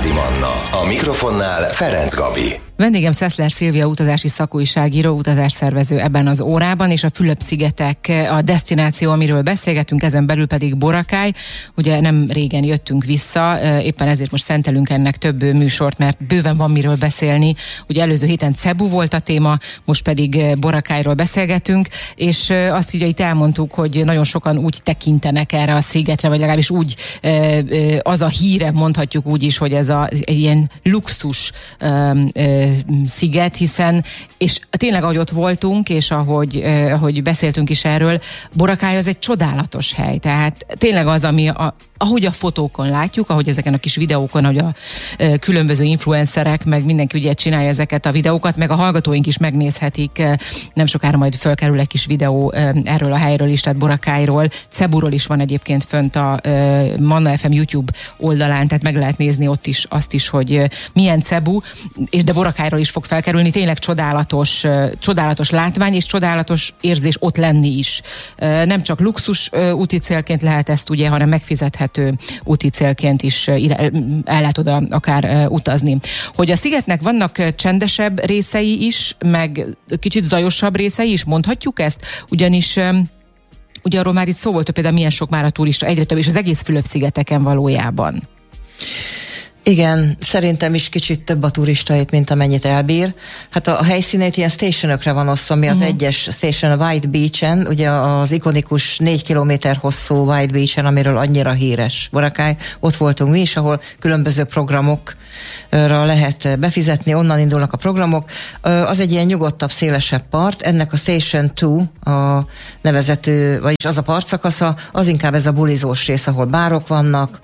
Családi Manna. A mikrofonnál Ferenc Gabi. Vendégem Szeszler Szilvia utazási szakújságíró, utazásszervező ebben az órában, és a Fülöp-szigetek a desztináció, amiről beszélgetünk, ezen belül pedig Boracay. Ugye nem régen jöttünk vissza, éppen ezért most szentelünk ennek több műsort, mert bőven van miről beszélni. Ugye előző héten Cebu volt a téma, most pedig Boracayról beszélgetünk, és azt ugye itt elmondtuk, hogy nagyon sokan úgy tekintenek erre a szigetre, vagy legalábbis úgy az a híre, mondhatjuk úgy is, hogy ez egy ilyen luxus sziget, hiszen, és tényleg ahogy ott voltunk, és ahogy beszéltünk is erről, Boracay az egy csodálatos hely, tehát tényleg az, ahogy a fotókon látjuk, ahogy ezeken a kis videókon, ahogy a különböző influencerek, meg mindenki ugye csinálja ezeket a videókat, meg a hallgatóink is megnézhetik, nem sokára majd fölkerül egy kis videó erről a helyről is, tehát Boracayról, Ceburól is van egyébként fönt a Manna FM YouTube oldalán, tehát meg lehet nézni ott is azt is, hogy milyen Cebu, de Boracayról is fog felkerülni, tényleg csodálatos látvány, és csodálatos érzés ott lenni is. Nem csak luxus úti célként lehet ezt ugye, hanem megfizethető úti célként is el lehet oda akár utazni. Hogy a szigetnek vannak csendesebb részei is, meg kicsit zajosabb részei is, mondhatjuk ezt? Ugyanis ugye arról már itt szó volt, hogy például milyen sok már a turista, egyre több, és az egész Fülöp-szigeteken valójában. Igen, szerintem is kicsit több a turistait, mint amennyit elbír. Hát a helyszínét ilyen stationokra van osztva, mi az egyes station a White Beach-en, ugye az ikonikus 4 kilométer hosszú White Beach-en, amiről annyira híres Boracay, ott voltunk mi is, ahol különböző programokra lehet befizetni, onnan indulnak a programok. Az egy ilyen nyugodtabb, szélesebb part, ennek a Station 2 a nevezető, vagyis az a partszakasza, az inkább ez a bulizós rész, ahol bárok vannak,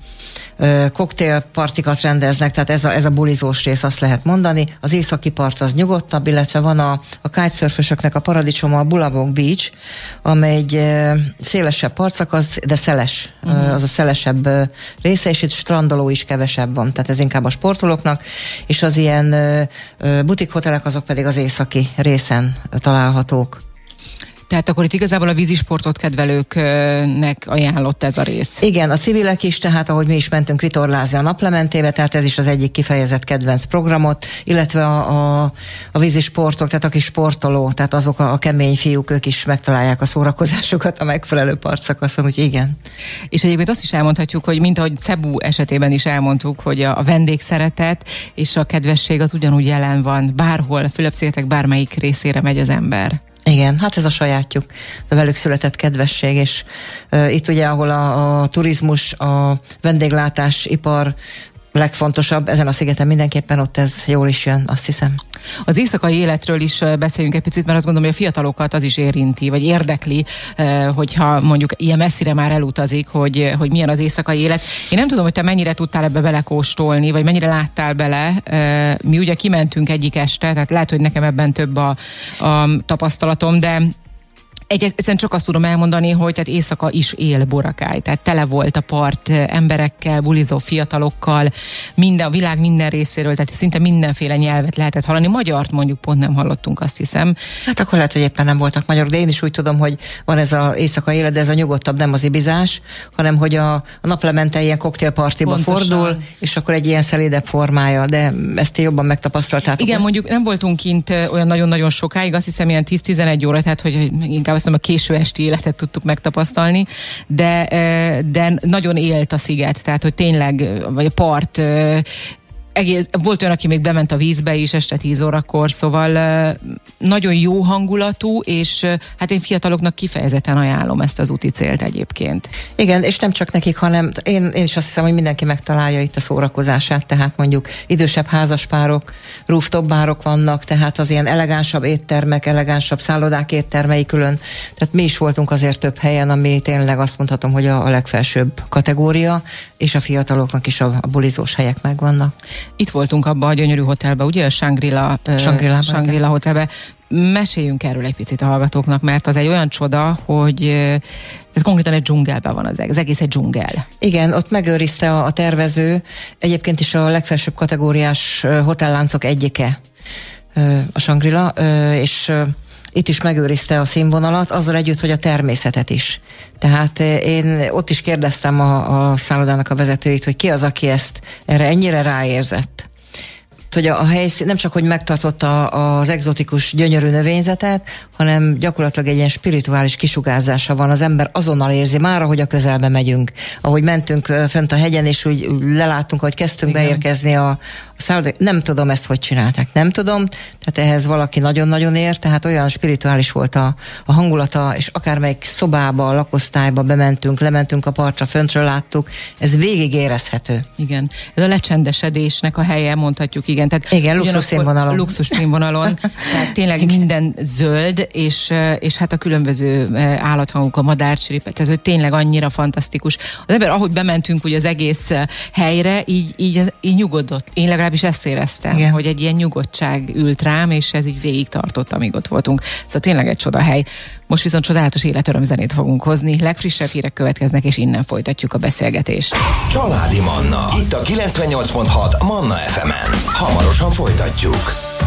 koktélpartikat rendeznek, tehát ez a bulizós rész, azt lehet mondani. Az északi part az nyugodtabb, illetve van a kitesurfösöknek a paradicsoma, a Bulawac Beach, amely egy szélesebb partszakasz, de szeles, az a szelesebb része, és itt strandoló is kevesebb van, tehát ez inkább a sportolóknak, és az ilyen butikhotelek azok pedig az északi részen találhatók. Tehát akkor itt igazából a vízisportot kedvelőknek ajánlott ez a rész. Igen, a civilek is, tehát ahogy mi is mentünk vitorlázni a Naplementébe, tehát ez is az egyik kifejezett kedvenc programot, illetve a vízisportok, tehát aki sportoló, tehát azok a kemény fiúk, ők is megtalálják a szórakozásokat a megfelelő partszakaszon, úgyhogy igen. És egyébként azt is elmondhatjuk, hogy mint ahogy Cebu esetében is elmondtuk, hogy a vendégszeretet és a kedvesség az ugyanúgy jelen van bárhol, Fülöp-szigetek bármelyik részére megy az ember. Igen, hát ez a sajátjuk, ez a velük született kedvesség, és itt ugye, ahol a turizmus, a vendéglátás, ipar legfontosabb, ezen a szigeten mindenképpen ott ez jól is jön, azt hiszem. Az éjszakai életről is beszéljünk egy picit, mert azt gondolom, hogy a fiatalokat az is érinti, vagy érdekli, hogyha mondjuk ilyen messzire már elutazik, hogy milyen az éjszakai élet. Én nem tudom, hogy te mennyire tudtál ebbe belekóstolni, vagy mennyire láttál bele. Mi ugye kimentünk egyik este, tehát lehet, hogy nekem ebben több a tapasztalatom, de egyszerűen csak azt tudom elmondani, hogy tehát éjszaka is él Boracay, tehát tele volt a part emberekkel, bulizó fiatalokkal, a világ minden részéről, tehát szinte mindenféle nyelvet lehetett hallani. Magyart mondjuk pont nem hallottunk, azt hiszem. Hát akkor lehet, hogy éppen nem voltak magyarok, de én is úgy tudom, hogy van ez az éjszakai élet, de ez a nyugodtabb, nem az ibizás, hanem hogy a Naplemente ilyen koktélpartiba fordul, és akkor egy ilyen szelédebb formája, de ezt jobban megtapasztaltátok. Igen, mondjuk nem voltunk kint olyan nagyon-nagyon sokáig, azt hiszem ilyen 10-11 óra, tehát hogy inkább azt hiszem a késő esti életet tudtuk megtapasztalni, de nagyon élt a sziget, tehát hogy tényleg, vagy a part, volt olyan, aki még bement a vízbe is este 10 órakor, szóval nagyon jó hangulatú, és hát én fiataloknak kifejezetten ajánlom ezt az úti célt egyébként. Igen, és nem csak nekik, hanem én is azt hiszem, hogy mindenki megtalálja itt a szórakozását, tehát mondjuk idősebb házaspárok, rooftop bárok vannak, tehát az ilyen elegánsabb éttermek, elegánsabb szállodák éttermei külön, tehát mi is voltunk azért több helyen, ami tényleg azt mondhatom, hogy a legfelsőbb kategória, és a fiataloknak is a bulizós helyek megvannak. Itt voltunk abban a gyönyörű hotelben, ugye a Shangri-La hotelben. Meséljünk erről egy picit a hallgatóknak, mert az egy olyan csoda, hogy ez konkrétan egy dzsungelben van az egész egy dzsungel. Igen, ott megőrizte a tervező, egyébként is a legfelsőbb kategóriás hotelláncok egyike a Shangri-La, és itt is megőrizte a színvonalat, azzal együtt, hogy a természetet is. Tehát én ott is kérdeztem a szállodának a vezetőit, hogy ki az, aki ezt erre ennyire ráérzett. Hogy a helyszín nem csak, hogy megtartotta az egzotikus, gyönyörű növényzetet, hanem gyakorlatilag egy ilyen spirituális kisugárzása van. Az ember azonnal érzi már, ahogy a közelbe megyünk. Ahogy mentünk fönt a hegyen, és úgy leláttunk, hogy kezdtünk beérkezni a szállodák. Nem tudom ezt, hogy csinálták. Nem tudom. Tehát ehhez valaki nagyon-nagyon ér, tehát olyan spirituális volt a hangulata, és akármelyik szobába, a lakosztályba bementünk, lementünk a partra, föntről láttuk. Ez végig érezhető. Igen. Ez a lecsendesedésnek a helye, mondhatjuk, igen. Tehát igen, luxus színvonalon. Luxus színvonalon. Tehát tényleg minden zöld, és hát a különböző állathangok, a madárcsiripet, tehát hogy tényleg annyira fantasztikus. Az ember, ahogy bementünk ugye az egész helyre, így nyugodott. Én legalábbis ezt éreztem, igen, hogy egy ilyen nyugodtság ült rám, és ez így végig tartott, amíg ott voltunk. Szóval tényleg egy csodahely. Most viszont csodálatos életörömzenét fogunk hozni. Legfrissebb hírek következnek, és innen folytatjuk a beszélgetést. Családi Manna. Itt a 98.6 Manna FM-en. Hamarosan folytatjuk.